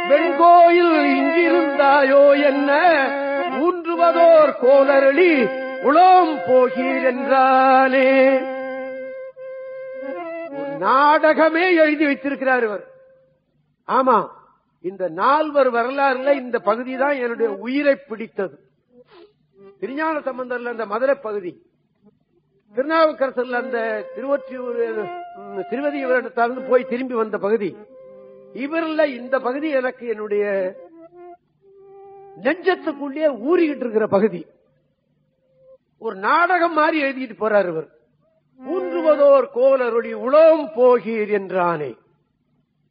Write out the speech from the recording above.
வெண்கோயில் இங்கிருந்தாயோ என்ன ஊன்றுவதோர் கோலரளி உளம் போகீர் என்றானே. ஒரு நாடகமே எழுதி வைத்திருக்கிறார் இவர். ஆமா, இந்த நால்வர் வரலாறுல இந்த பகுதி தான் என்னுடைய உயிரை பிடித்தது. திருஞான சம்பந்தர்ல அந்த மதுரை பகுதி, திருநாவுக்கரசர்ல அந்த திருவொற்றியூர் திருவதியிலிருந்து போய் திரும்பி வந்த பகுதி, இவர்ல இந்த பகுதி எனக்கு என்னுடைய நெஞ்சத்துக்குள்ளே ஊறிக்கிட்டு இருக்கிற பகுதி. ஒரு நாடகம் மாதிரி எழுதிட்டு போறார் இவர். ஊன்றுவதோர் கோலருளி உளம் போகீர் என்றானே.